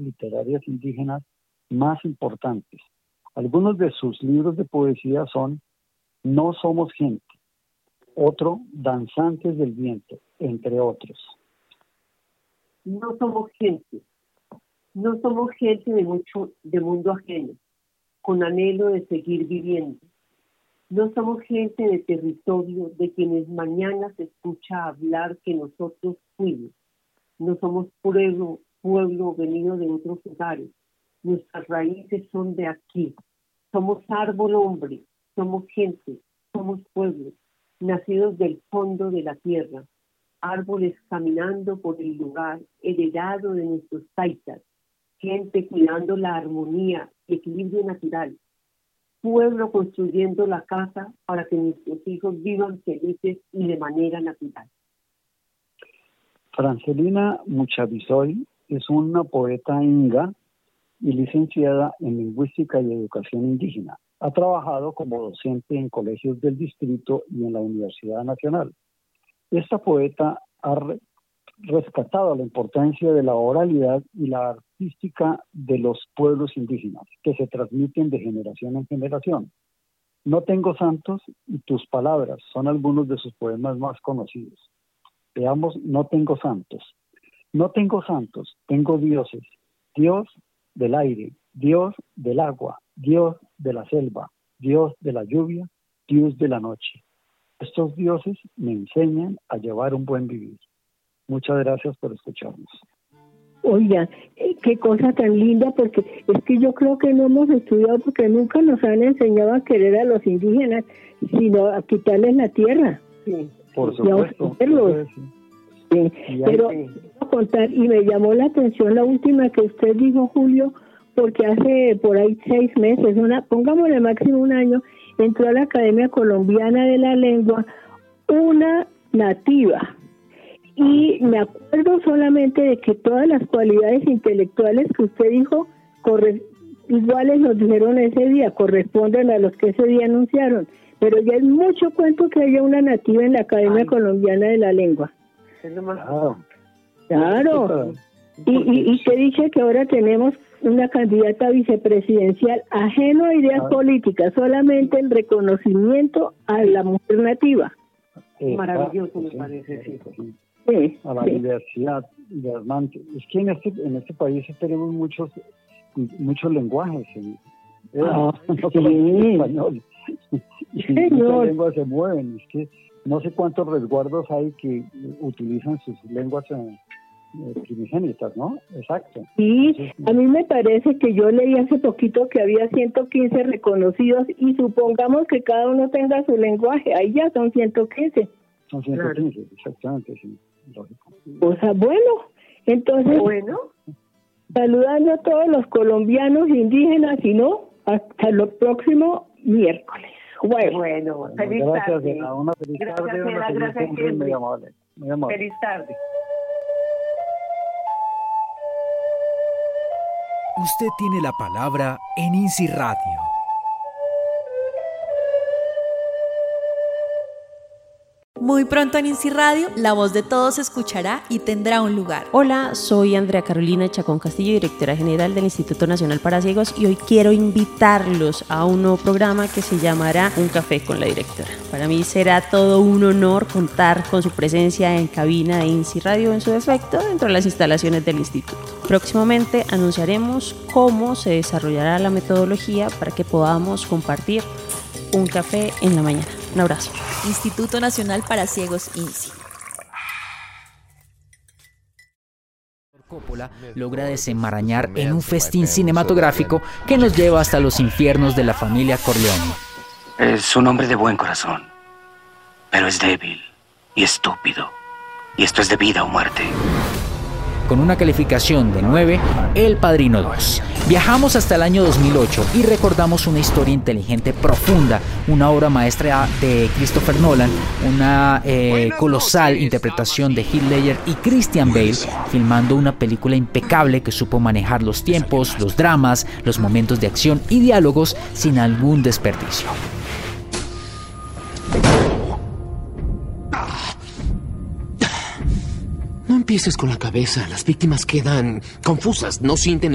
literarias indígenas más importantes. Algunos de sus libros de poesía son No somos gente, otro Danzantes del viento, entre otros. No somos gente de mundo ajeno, con anhelo de seguir viviendo. No somos gente de territorio de quienes mañana se escucha hablar que nosotros fuimos. No somos pueblo venido de otros lugares. Nuestras raíces son de aquí. Somos árbol hombre, somos gente, somos pueblo, nacidos del fondo de la tierra, árboles caminando por el lugar heredado de nuestros taitas, gente cuidando la armonía y equilibrio natural, pueblo construyendo la casa para que nuestros hijos vivan felices y de manera natural. Francelina Muchavisoy es una poeta inga y licenciada en Lingüística y Educación Indígena. Ha trabajado como docente en colegios del distrito y en la Universidad Nacional. Esta poeta ha rescatado la importancia de la oralidad y la artística de los pueblos indígenas, que se transmiten de generación en generación. No tengo santos y tus palabras son algunos de sus poemas más conocidos. Veamos, no tengo santos. No tengo santos, tengo dioses. Dios del aire, Dios del agua, Dios de la selva, Dios de la lluvia, Dios de la noche. Estos dioses me enseñan a llevar un buen vivir. Muchas gracias por escucharnos. Oiga, qué cosa tan linda, porque es que yo creo que no hemos estudiado porque nunca nos han enseñado a querer a los indígenas, sino a quitarles la tierra. Sí. Por supuesto. Sí. Pero voy a contar, y me llamó la atención la última que usted dijo, Julio, porque hace por ahí 6 meses, pongámosle máximo 1 año, entró a la Academia Colombiana de la Lengua una nativa. Y me acuerdo solamente de que todas las cualidades intelectuales que usted dijo, iguales nos dijeron ese día, corresponden a los que ese día anunciaron. Pero ya es mucho cuento que haya una nativa en la Academia Colombiana de la Lengua. Es lo más Claro. Y te dije que ahora tenemos una candidata vicepresidencial ajeno a ideas políticas, solamente el reconocimiento a la mujer nativa. maravilloso, me parece. Sí. A la diversidad. Es que en este país tenemos muchos lenguajes. Español. Y muchas lenguas se mueven. Es que no sé cuántos resguardos hay que utilizan sus lenguas primigénitas, ¿no? Exacto. Sí, a mí me parece que yo leí hace poquito que había 115 reconocidos y supongamos que cada uno tenga su lenguaje, ahí ya son 115. Son 115, exactamente, sí, lógico. O sea, bueno, entonces, saludando a todos los colombianos indígenas y no, hasta el próximo miércoles. Bueno, feliz tarde. Una feliz tarde. Gracias, muy amable. Feliz tarde. Usted tiene la palabra en INSI Radio. Muy pronto en INSI Radio, la voz de todos se escuchará y tendrá un lugar. Hola, soy Andrea Carolina Chacón Castillo, directora general del Instituto Nacional para Ciegos, y hoy quiero invitarlos a un nuevo programa que se llamará Un Café con la Directora. Para mí será todo un honor contar con su presencia en cabina de INSI Radio en su defecto dentro de las instalaciones del instituto. Próximamente anunciaremos cómo se desarrollará la metodología para que podamos compartir un café en la mañana. Un abrazo. Instituto Nacional para Ciegos INSI. Coppola logra desenmarañar en un festín cinematográfico que nos lleva hasta los infiernos de la familia Corleone. Es un hombre de buen corazón, pero es débil y estúpido. Y esto es de vida o muerte. Con una calificación de 9, El Padrino 2. Viajamos hasta el año 2008 y recordamos una historia inteligente profunda, una obra maestra de Christopher Nolan, una colosal interpretación de Heath Ledger y Christian Bale, filmando una película impecable que supo manejar los tiempos, los dramas, los momentos de acción y diálogos sin algún desperdicio. No empieces con la cabeza. Las víctimas quedan confusas, no sienten